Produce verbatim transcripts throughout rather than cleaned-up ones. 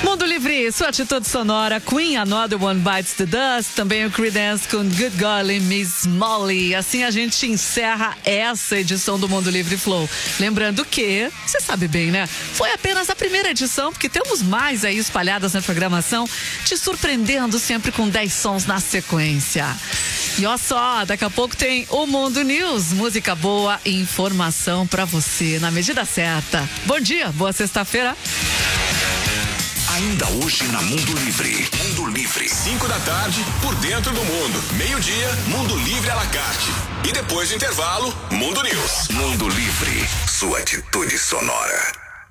Mundo Livre, sua atitude sonora, Queen, Another One Bites the Dust, também o Creedence com Good Golly, Miss Molly. Assim a gente encerra essa edição do Mundo Livre Flow. Lembrando que, você sabe bem, né? Foi apenas a primeira edição, porque temos mais aí espalhadas na programação, te surpreendendo sempre com dez sons na sequência. E olha só, daqui a pouco tem o Mundo News, música boa e informação pra você na medida certa. Bom dia, boa sexta-feira. Ainda hoje na Mundo Livre. Mundo Livre. Cinco da tarde, por dentro do mundo. Meio-dia, Mundo Livre à la carte. E depois do intervalo, Mundo News. Mundo Livre. Sua atitude sonora.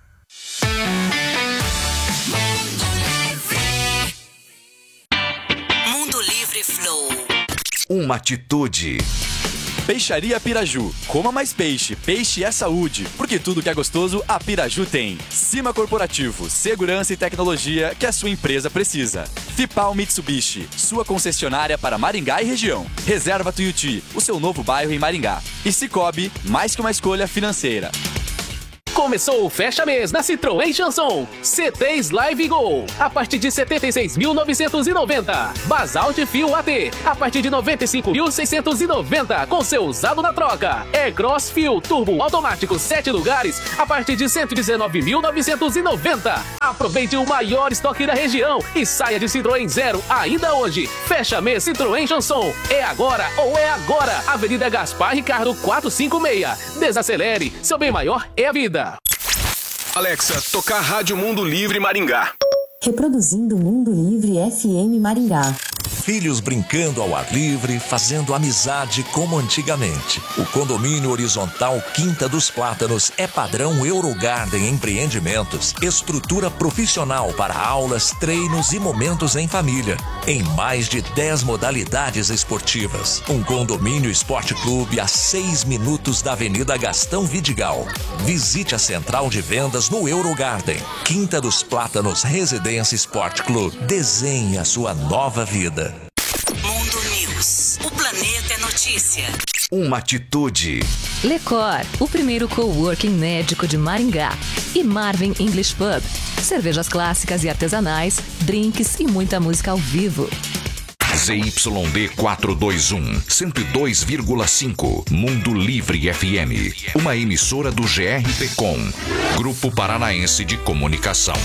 Mundo Livre Flow. Uma atitude. Peixaria Piraju. Coma mais peixe. Peixe é saúde. Porque tudo que é gostoso, a Piraju tem. Cima Corporativo. Segurança e tecnologia que a sua empresa precisa. Fipal Mitsubishi. Sua concessionária para Maringá e região. Reserva Tuiuti. O seu novo bairro em Maringá. E Cicobi. Mais que uma escolha financeira. Começou o Fecha Mês na Citroën Chanson. C três Live Go, a partir de setenta e seis mil novecentos e noventa. Basalt Fio A T, a partir de noventa e cinco mil seiscentos e noventa, com seu usado na troca. Aircross Fio Turbo Automático sete lugares, a partir de cento e dezenove mil novecentos e noventa. Aproveite o maior estoque da região e saia de Citroën Zero ainda hoje. Fecha Mês Citroën Chanson. É agora ou é agora. Avenida Gaspar Ricardo quatrocentos e cinquenta e seis. Desacelere, seu bem maior é a vida. Alexa, tocar Rádio Mundo Livre Maringá. Reproduzindo Mundo Livre F M Maringá. Filhos brincando ao ar livre, fazendo amizade como antigamente. O condomínio horizontal Quinta dos Plátanos é padrão Eurogarden Empreendimentos. Estrutura profissional para aulas, treinos e momentos em família. Em mais de dez modalidades esportivas. Um condomínio esporte clube a seis minutos da Avenida Gastão Vidigal. Visite a central de vendas no Eurogarden. Quinta dos Plátanos Residência Esporte Clube. Desenhe a sua nova vida. Mundo News. O planeta é notícia. Uma atitude. Lecor, o primeiro coworking médico de Maringá. E Marvin English Pub. Cervejas clássicas e artesanais, drinks e muita música ao vivo. Z Y D quatrocentos e vinte e um, cento e dois vírgula cinco, Mundo Livre F M. Uma emissora do G R P Com, Grupo Paranaense de Comunicação.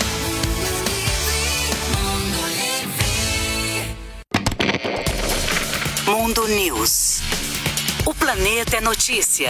Mundo News. O planeta é notícia.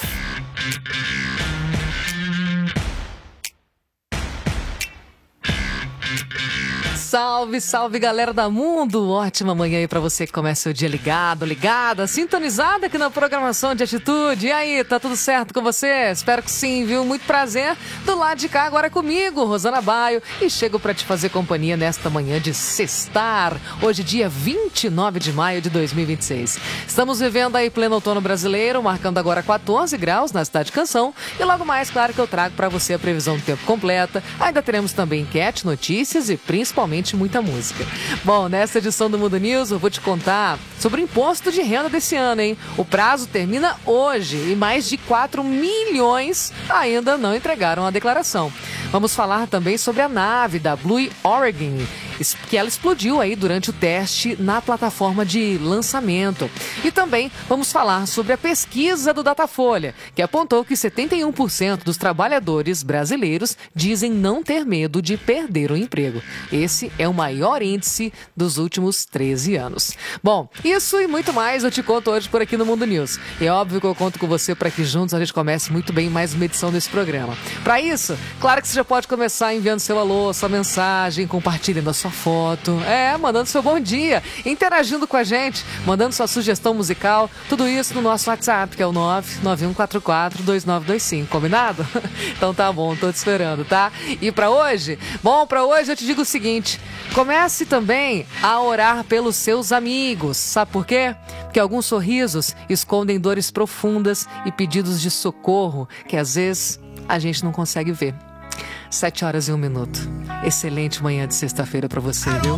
Salve, salve galera da Mundo! Ótima manhã aí pra você que começa o dia ligado, ligada, sintonizada aqui na programação de Atitude. E aí, tá tudo certo com você? Espero que sim, viu? Muito prazer. Do lado de cá agora é comigo, Rosana Baio, e chego pra te fazer companhia nesta manhã de sextar. Hoje, dia vinte e nove de maio de dois mil e vinte e seis. Estamos vivendo aí pleno outono brasileiro, marcando agora quatorze graus na cidade de Canção. E logo mais, claro que eu trago pra você a previsão do tempo completa. Ainda teremos também enquete, notícias e principalmente muita música. Bom, nessa edição do Mundo News eu vou te contar sobre o imposto de renda desse ano, hein? O prazo termina hoje e mais de quatro milhões ainda não entregaram a declaração. Vamos falar também sobre a nave da Blue Origin, que ela explodiu aí durante o teste na plataforma de lançamento. E também vamos falar sobre a pesquisa do Datafolha, que apontou que setenta e um por cento dos trabalhadores brasileiros dizem não ter medo de perder o emprego. Esse é o maior índice dos últimos treze anos. Bom, isso e muito mais eu te conto hoje por aqui no Mundo News. E é óbvio que eu conto com você para que juntos a gente comece muito bem mais uma edição desse programa. Para isso, claro que você já pode começar enviando seu alô, sua mensagem, compartilhando a sua foto, é, mandando seu bom dia, interagindo com a gente, mandando sua sugestão musical, tudo isso no nosso WhatsApp, que é o nove nove um quatro quatro dois nove dois cinco, combinado? Então tá bom, tô te esperando, tá? E pra hoje? Bom, pra hoje eu te digo o seguinte, comece também a orar pelos seus amigos, sabe por quê? Porque alguns sorrisos escondem dores profundas e pedidos de socorro que às vezes a gente não consegue ver. Sete horas e um minuto. Excelente manhã de sexta-feira pra você, viu?